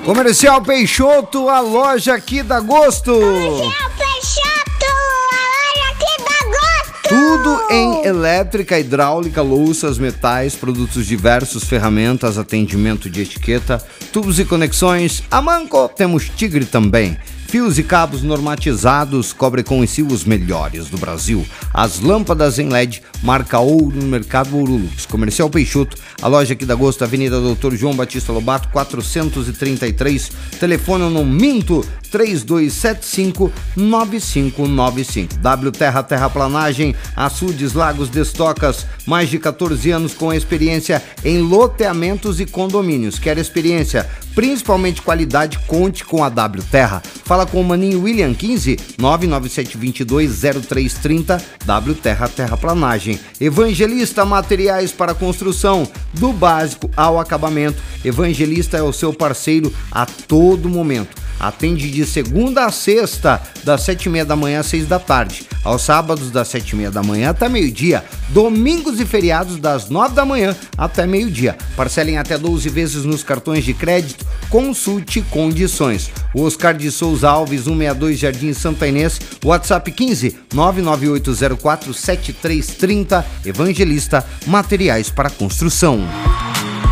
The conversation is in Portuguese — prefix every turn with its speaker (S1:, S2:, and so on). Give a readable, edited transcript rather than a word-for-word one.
S1: Comercial Peixoto, a loja aqui dá gosto.
S2: Comercial Peixoto, a loja aqui dá gosto.
S1: Tudo em elétrica, hidráulica, louças, metais, produtos diversos, ferramentas, atendimento de etiqueta, tubos e conexões. A Manco temos Tigre também. Fios e cabos normatizados, cobre com si os melhores do Brasil. As lâmpadas em LED, marca ouro no Mercado Ourolux. Comercial Peixoto, a loja aqui da Gosto, Avenida Doutor João Batista Lobato, 433. Telefone no Minto, 3275-9595. W Terra Terraplanagem, Açudes, Lagos, Destocas, mais de 14 anos com experiência em loteamentos e condomínios. Quer experiência, principalmente qualidade, conte com a W Terra. Fala com o Maninho William, 15-99722-0330, W Terra Terraplanagem. Evangelista Materiais para Construção, do básico ao acabamento. Evangelista é o seu parceiro a todo momento. Atende de segunda a sexta, das 7h30 da manhã às 6 da tarde. Aos sábados, das 7h30 da manhã até meio-dia. Domingos e feriados, das 9 da manhã até meio-dia. Parcelem até 12 vezes nos cartões de crédito. Consulte condições. O Oscar de Souza Alves, 162 Jardim Santa Inês. WhatsApp 15-99804-7330. Evangelista Materiais para Construção.